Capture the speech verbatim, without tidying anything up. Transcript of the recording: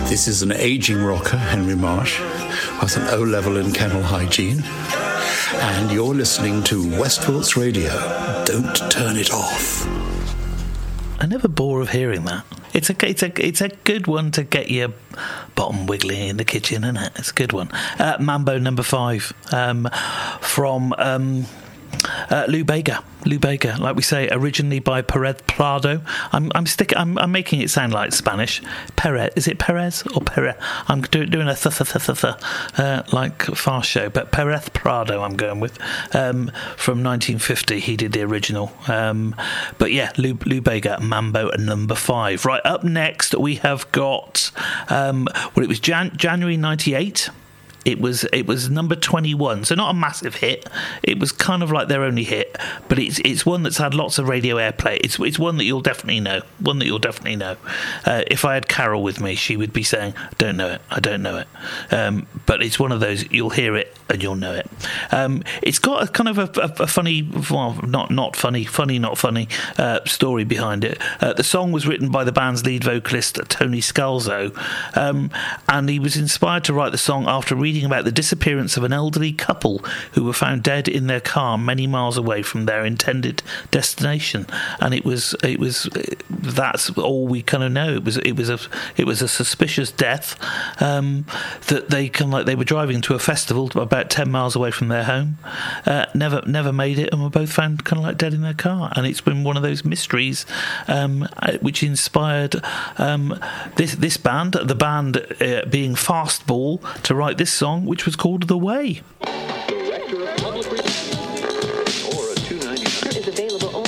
This is an ageing rocker, Henry Marsh, with an O-level in kennel hygiene. And you're listening to Westport's Radio. Don't turn it off. I never bore of hearing that. It's a it's a it's a good one to get your bottom wiggly in the kitchen, isn't it? It's a good one. Uh, Mambo number five um, from um, uh, Lou Bega. Lou Bega, like we say, originally by Perez Prado. I'm I'm sticking. I'm, I'm making it sound like Spanish. Perez, is it Perez or Perez? I'm do, doing a th th th th th uh, like fast show, but Perez Prado. I'm going with um, from nineteen fifty. He did the original. Um, but yeah, Lou, Lou Bega, Mambo number five. Right up next, we have got um, well, it was Jan January ninety-eight. It was it was number twenty-one, so not a massive hit. It was kind of like their only hit, but it's it's one that's had lots of radio airplay. It's it's one that you'll definitely know. One that you'll definitely know. Uh, if I had Carol with me, she would be saying, "I don't know it. I don't know it." Um, but it's one of those you'll hear it and you'll know it. Um, it's got a kind of a, a, a funny, well, not not funny, funny not funny uh, story behind it. Uh, the song was written by the band's lead vocalist Tony Scalzo, um, and he was inspired to write the song after reading about the disappearance of an elderly couple who were found dead in their car many miles away from their intended destination. And it was it was that's all we kind of know. It was it was a it was a suspicious death um, that they kind of like they were driving to a festival about ten miles away from their home, uh, never never made it, and were both found kind of like dead in their car. And it's been one of those mysteries um, which inspired um, this this band, the band uh, being Fastball, to write this song, which was called The Way.